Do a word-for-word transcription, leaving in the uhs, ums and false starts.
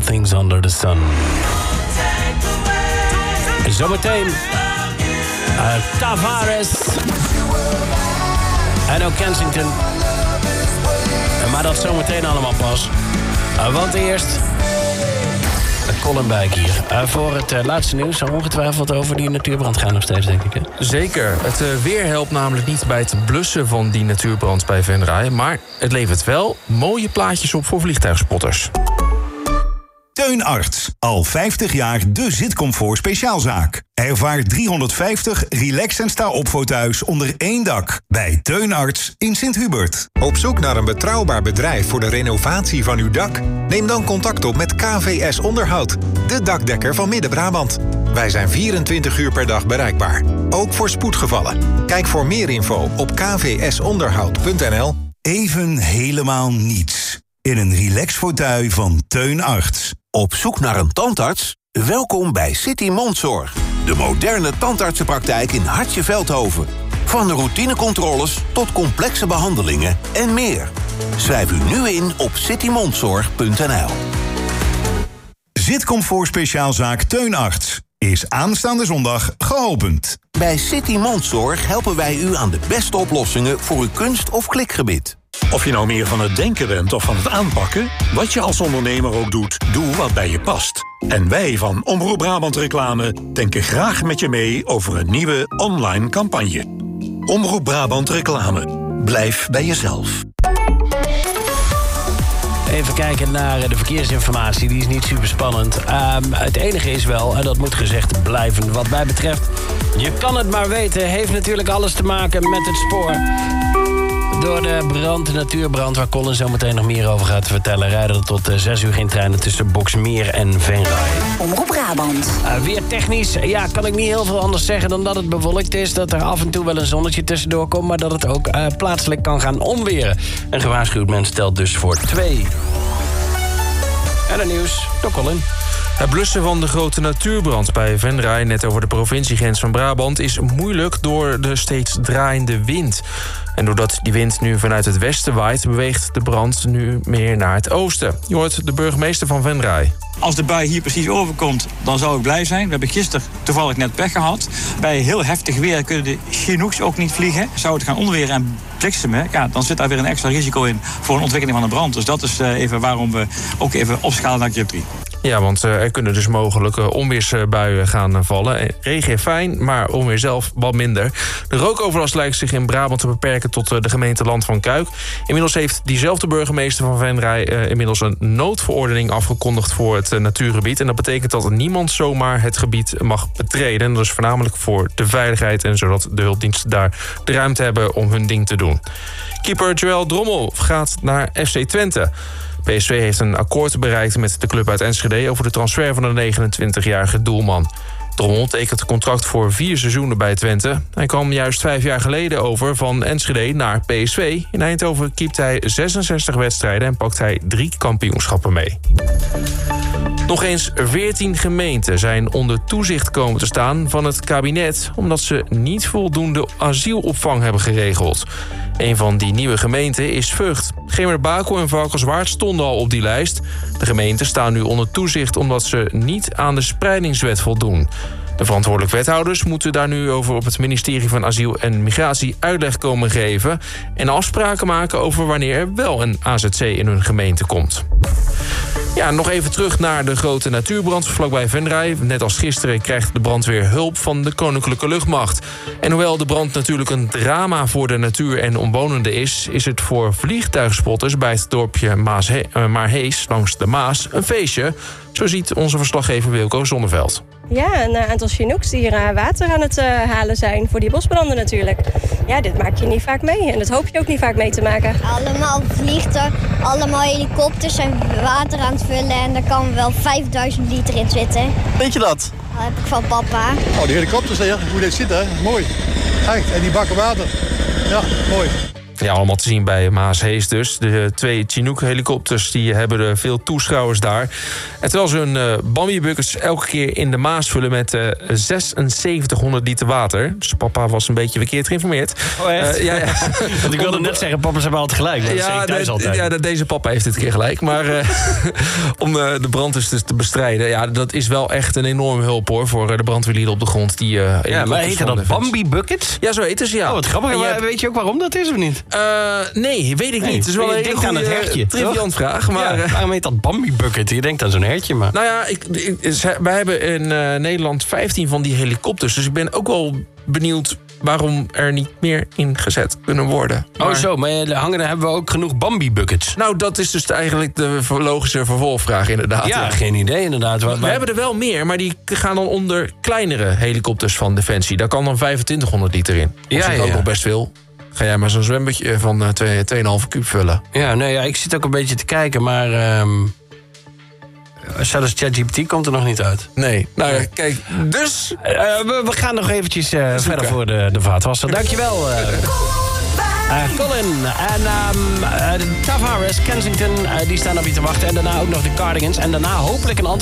Things Under the Sun. Zometeen uh, Tavares en ook Kensington. Maar dat zometeen allemaal pas. Uh, want eerst Colin Buijk hier. Uh, voor het uh, laatste nieuws zal ongetwijfeld over die natuurbrand gaan nog steeds, denk ik. Hè? Zeker. Het uh, weer helpt namelijk niet bij het blussen van die natuurbrand bij Venray. Maar het levert wel mooie plaatjes op voor vliegtuigspotters. Teun Arts. Al vijftig jaar de zitcomfort speciaalzaak. Ervaar driehonderdvijftig relax- en sta-opfoto's onder één dak. Bij Teun Arts in Sint-Hubert. Op zoek naar een betrouwbaar bedrijf voor de renovatie van uw dak? Neem dan contact op met K V S Onderhoud, de dakdekker van Midden-Brabant. Wij zijn vierentwintig uur per dag bereikbaar. Ook voor spoedgevallen. Kijk voor meer info op k v s onderhoud punt n l. Even helemaal niets. In een relaxfoutui van Teun Arts. Op zoek naar een tandarts? Welkom bij City Mondzorg. De moderne tandartsenpraktijk in Hartje Veldhoven. Van routinecontroles tot complexe behandelingen en meer. Schrijf u nu in op city mondzorg punt n l. Zitcomfort speciaalzaak Teun Arts is aanstaande zondag geopend. Bij City Mondzorg helpen wij u aan de beste oplossingen voor uw kunst- of klikgebied. Of je nou meer van het denken bent of van het aanpakken, wat je als ondernemer ook doet, doe wat bij je past. En wij van Omroep Brabant Reclame denken graag met je mee over een nieuwe online campagne. Omroep Brabant Reclame. Blijf bij jezelf. Even kijken naar de verkeersinformatie. Die is niet super spannend. Um, het enige is wel, en dat moet gezegd blijven wat mij betreft, je kan het maar weten, heeft natuurlijk alles te maken met het spoor. Door de brand, de natuurbrand, waar Colin zo meteen nog meer over gaat vertellen, rijden er tot uh, zes uur geen treinen tussen Boxmeer en Venray. Omroep Brabant. Uh, weer technisch, ja, kan ik niet heel veel anders zeggen dan dat het bewolkt is, dat er af en toe wel een zonnetje tussendoor komt, maar dat het ook uh, plaatselijk kan gaan onweren. Een gewaarschuwd mens stelt dus voor twee. En het nieuws, door Colin. Het blussen van de grote natuurbrand bij Venray, net over de provinciegrens van Brabant, is moeilijk door de steeds draaiende wind. En doordat die wind nu vanuit het westen waait, beweegt de brand nu meer naar het oosten. Je hoort de burgemeester van Venray. Als de bui hier precies overkomt, dan zou ik blij zijn. We hebben gisteren toevallig net pech gehad. Bij heel heftig weer kunnen de Chinooks ook niet vliegen. Zou het gaan onweren en bliksemen, ja, dan zit daar weer een extra risico in voor een ontwikkeling van een brand. Dus dat is uh, even waarom we ook even opschalen naar Grip drie. Ja, want uh, er kunnen dus mogelijk uh, onweersbuien gaan uh, vallen. Regen fijn, maar onweer zelf wat minder. De rookoverlast lijkt zich in Brabant te beperken tot uh, de gemeente Land van Kuik. Inmiddels heeft diezelfde burgemeester van Venray uh, inmiddels een noodverordening afgekondigd voor het uh, natuurgebied. En dat betekent dat niemand zomaar het gebied mag betreden. En dat is voornamelijk voor de veiligheid en zodat de hulpdiensten daar de ruimte hebben om hun ding te doen. Keeper Joël Drommel gaat naar F C Twente. P S V heeft een akkoord bereikt met de club uit Enschede over de transfer van de negenentwintigjarige doelman. Drommel tekent een contract voor vier seizoenen bij Twente. Hij kwam juist vijf jaar geleden over van Enschede naar P S V. In Eindhoven keept hij zesenzestig wedstrijden en pakt hij drie kampioenschappen mee. Nog eens veertien gemeenten zijn onder toezicht komen te staan van het kabinet, omdat ze niet voldoende asielopvang hebben geregeld. Een van die nieuwe gemeenten is Vught. Gemert-Bakel en Valkenswaard stonden al op die lijst. De gemeenten staan nu onder toezicht omdat ze niet aan de spreidingswet voldoen. De verantwoordelijk wethouders moeten daar nu over op het ministerie van Asiel en Migratie uitleg komen geven en afspraken maken over wanneer er wel een A Z C in hun gemeente komt. Ja, nog even terug naar de grote natuurbrand vlakbij Venray. Net als gisteren krijgt de brandweer hulp van de Koninklijke Luchtmacht. En hoewel de brand natuurlijk een drama voor de natuur en omwonenden is, is het voor vliegtuigspotters bij het dorpje Maashe- uh, Maarhees langs de Maas een feestje. Zo ziet onze verslaggever Wilco Zonneveld. Ja, een aantal Chinooks die hier uh, water aan het uh, halen zijn voor die bosbranden natuurlijk. Ja, dit maak je niet vaak mee en dat hoop je ook niet vaak mee te maken. Allemaal vliegtuigen, allemaal helikopters zijn water aan het vullen en daar kan wel vijfduizend liter in zitten. Weet je dat? Dat heb ik van papa. Oh, die helikopters hier, hoe dit zit hè, mooi. Echt, en die bakken water. Ja, mooi. Ja, allemaal te zien bij Maashees dus. De twee Chinook-helikopters die hebben er veel toeschouwers daar. En terwijl ze hun uh, Bambi-buckets elke keer in de Maas vullen met uh, zesenzeventighonderd liter water. Dus papa was een beetje verkeerd geïnformeerd. Oh, echt? Uh, ja, ja. Want ik wilde net zeggen, papa's hebben altijd gelijk. Maar dat zeg ik thuis de, altijd. ja, deze papa heeft dit keer gelijk. Maar uh, om uh, de brand dus te bestrijden... ja, dat is wel echt een enorme hulp hoor voor de brandweerlieden op de grond. Die, uh, ja, maar heette dat Bambi-buckets? Ja, zo heten ze, ja. Oh, wat grappig. En hebt... Weet je ook waarom dat is of niet? Uh, nee, weet ik nee, niet. Het is wel een hele goede, aan het hertje, triviant vraag. Maar, ja, waarom heet dat Bambi-bucket? Je denkt aan zo'n hertje, maar... Nou ja, ik, ik, wij hebben in uh, Nederland vijftien van die helikopters. Dus ik ben ook wel benieuwd waarom er niet meer ingezet kunnen worden. Maar... Oh zo, maar hangen daar hebben we ook genoeg Bambi-buckets? Nou, dat is dus eigenlijk de logische vervolgvraag inderdaad. Ja, ja. geen idee inderdaad. We maar... hebben er wel meer, maar die gaan dan onder kleinere helikopters van Defensie. Daar kan dan vijfentwintighonderd liter in. Dat ja, is ja, ook ja. nog best veel. Ga jij maar zo'n zwembadje van uh, twee komma vijf kuub vullen. Ja, nee, ja, ik zit ook een beetje te kijken, maar... Um... zelfs ChatGPT komt er nog niet uit. Nee, nou ja, kijk, dus... Uh, we, we gaan nog eventjes uh, verder voor de, de vaatwasser. Dankjewel, uh, uh, Colin. En um, uh, Tavares, Kensington, uh, die staan op je te wachten. En daarna ook nog de Cardigans. En daarna hopelijk een antwoord